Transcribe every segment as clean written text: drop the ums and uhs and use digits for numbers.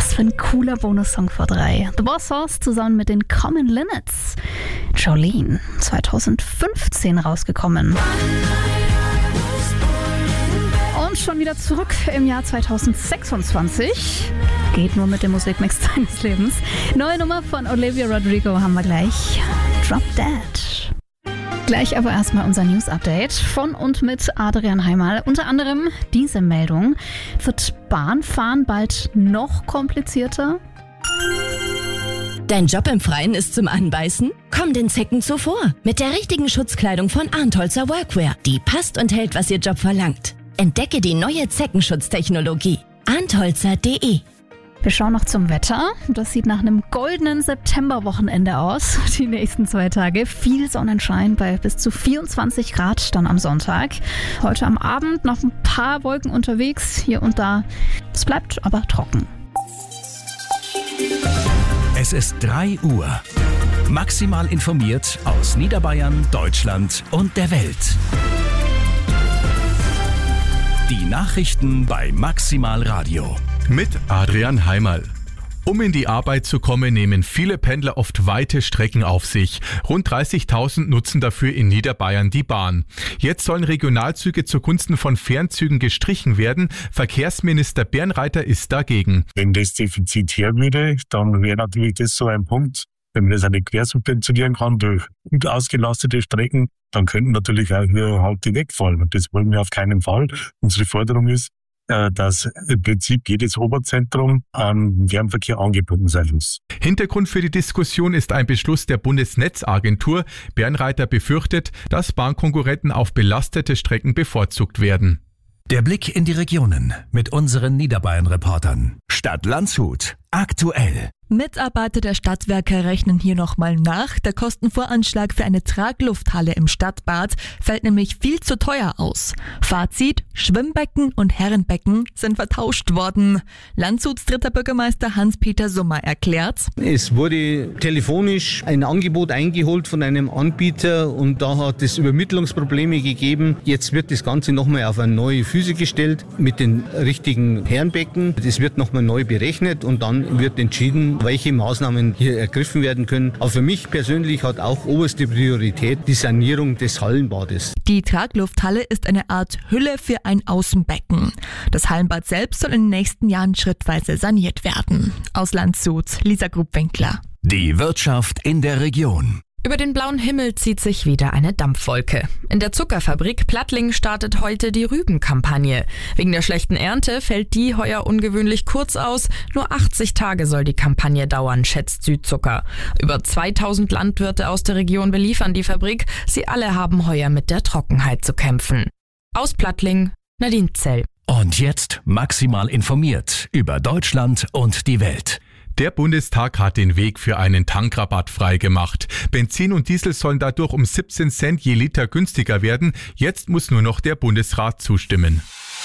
Was für ein cooler Bonussong vor 3. The Boss Hoss zusammen mit den Common Linnets. Jolene, 2015 rausgekommen. Und schon wieder zurück im Jahr 2026. Geht nur mit dem Musikmix deines Lebens. Neue Nummer von Olivia Rodrigo haben wir gleich. Drop Dead. Gleich aber erstmal unser News-Update von und mit Adrian Heimal. Unter anderem diese Meldung. Wird Bahnfahren bald noch komplizierter? Dein Job im Freien ist zum Anbeißen? Komm den Zecken zuvor. Mit der richtigen Schutzkleidung von Arntholzer Workwear. Die passt und hält, was Ihr Job verlangt. Entdecke die neue Zeckenschutztechnologie. Arntholzer.de. Wir schauen noch zum Wetter. Das sieht nach einem goldenen Septemberwochenende aus. Die nächsten 2 Tage viel Sonnenschein bei bis zu 24 Grad dann am Sonntag. Heute am Abend noch ein paar Wolken unterwegs, hier und da. Es bleibt aber trocken. Es ist 3 Uhr. Maximal informiert aus Niederbayern, Deutschland und der Welt. Die Nachrichten bei Maximal Radio. Mit Adrian Heimal. Um in die Arbeit zu kommen, nehmen viele Pendler oft weite Strecken auf sich. Rund 30.000 nutzen dafür in Niederbayern die Bahn. Jetzt sollen Regionalzüge zugunsten von Fernzügen gestrichen werden. Verkehrsminister Bernreiter ist dagegen. Wenn das Defizit her würde, dann wäre natürlich das so ein Punkt. Wenn man das auch nicht quersubventionieren kann durch gut ausgelastete Strecken, dann könnten natürlich auch hier Halte wegfallen. Und das wollen wir auf keinen Fall. Unsere Forderung ist, dass im Prinzip jedes Oberzentrum an Fernverkehr angebunden sein muss. Hintergrund für die Diskussion ist ein Beschluss der Bundesnetzagentur. Bernreiter befürchtet, dass Bahnkonkurrenten auf belastete Strecken bevorzugt werden. Der Blick in die Regionen mit unseren Niederbayern-Reportern. Stadt Landshut. Aktuell. Mitarbeiter der Stadtwerke rechnen hier nochmal nach. Der Kostenvoranschlag für eine Traglufthalle im Stadtbad fällt nämlich viel zu teuer aus. Fazit: Schwimmbecken und Herrenbecken sind vertauscht worden. Landshuts dritter Bürgermeister Hans-Peter Summer erklärt: Es wurde telefonisch ein Angebot eingeholt von einem Anbieter und da hat es Übermittlungsprobleme gegeben. Jetzt wird das Ganze nochmal auf eine neue Füße gestellt mit den richtigen Herrenbecken. Das wird nochmal neu berechnet und dann wird entschieden, welche Maßnahmen hier ergriffen werden können. Aber für mich persönlich hat auch oberste Priorität die Sanierung des Hallenbades. Die Traglufthalle ist eine Art Hülle für ein Außenbecken. Das Hallenbad selbst soll in den nächsten Jahren schrittweise saniert werden. Aus Landshut, Lisa Grubwinkler. Die Wirtschaft in der Region. Über den blauen Himmel zieht sich wieder eine Dampfwolke. In der Zuckerfabrik Plattling startet heute die Rübenkampagne. Wegen der schlechten Ernte fällt die heuer ungewöhnlich kurz aus. Nur 80 Tage soll die Kampagne dauern, schätzt Südzucker. Über 2000 Landwirte aus der Region beliefern die Fabrik. Sie alle haben heuer mit der Trockenheit zu kämpfen. Aus Plattling, Nadine Zell. Und jetzt maximal informiert über Deutschland und die Welt. Der Bundestag hat den Weg für einen Tankrabatt freigemacht. Benzin und Diesel sollen dadurch um 17 Cent je Liter günstiger werden. Jetzt muss nur noch der Bundesrat zustimmen.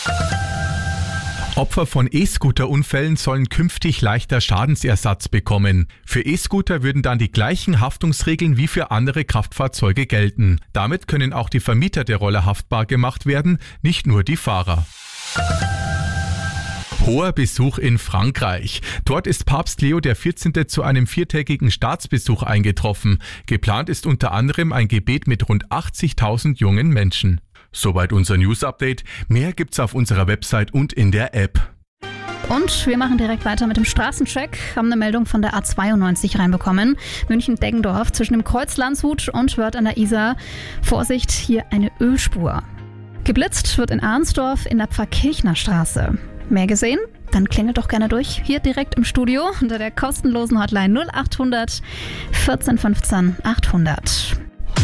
Opfer von E-Scooter-Unfällen sollen künftig leichter Schadensersatz bekommen. Für E-Scooter würden dann die gleichen Haftungsregeln wie für andere Kraftfahrzeuge gelten. Damit können auch die Vermieter der Roller haftbar gemacht werden, nicht nur die Fahrer. Hoher Besuch in Frankreich. Dort ist Papst Leo XIV. Zu einem 4-tägigen Staatsbesuch eingetroffen. Geplant ist unter anderem ein Gebet mit rund 80.000 jungen Menschen. Soweit unser News-Update. Mehr gibt's auf unserer Website und in der App. Und wir machen direkt weiter mit dem Straßencheck. Haben eine Meldung von der A92 reinbekommen. München-Deggendorf zwischen dem Kreuz Landshut und Wörth an der Isar. Vorsicht, hier eine Ölspur. Geblitzt wird in Arnsdorf in der Pfarrkirchner Straße. Mehr gesehen? Dann klingelt doch gerne durch, hier direkt im Studio unter der kostenlosen Hotline 0800 14 15 800.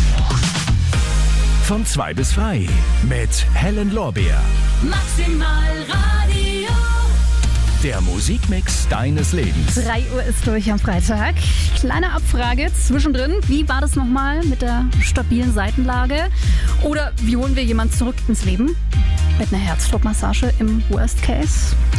Von 2 bis frei mit Helen Lorbeer. Maximal Radio. Der Musikmix deines Lebens. 3 Uhr ist durch am Freitag. Kleine Abfrage zwischendrin. Wie war das nochmal mit der stabilen Seitenlage? Oder wie holen wir jemanden zurück ins Leben? Mit einer Herzdruckmassage im Worst Case?